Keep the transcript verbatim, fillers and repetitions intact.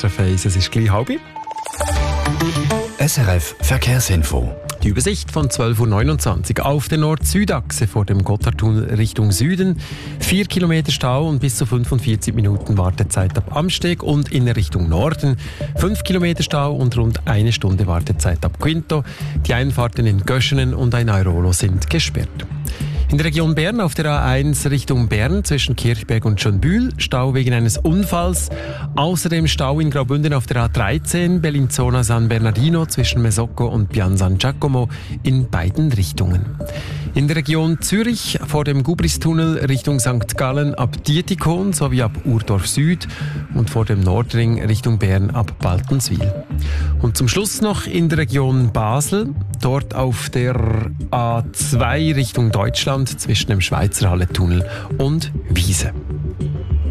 S R F eins, es ist gleich halb. S R F Verkehrsinfo. Die Übersicht von zwölf Uhr neunundzwanzig auf der Nord-Süd-Achse vor dem Gotthardtunnel Richtung Süden. Vier Kilometer Stau und bis zu fünfundvierzig Minuten Wartezeit ab Amsteg und in Richtung Norden. Fünf Kilometer Stau und rund eine Stunde Wartezeit ab Quinto. Die Einfahrten in Göschenen und ein Airolo sind gesperrt. In der Region Bern auf der A eins Richtung Bern zwischen Kirchberg und Schönbühl Stau wegen eines Unfalls. Außerdem Stau in Graubünden auf der A dreizehn Bellinzona San Bernardino zwischen Mesocco und Pian San Giacomo in beiden Richtungen. In der Region Zürich vor dem Gubristunnel Richtung Sankt Gallen ab Dietikon sowie ab Urdorf Süd und vor dem Nordring Richtung Bern ab Baltenswil. Und zum Schluss noch in der Region Basel, dort auf der A zwei Richtung Deutschland zwischen dem Schweizer Halletunnel und Wiese.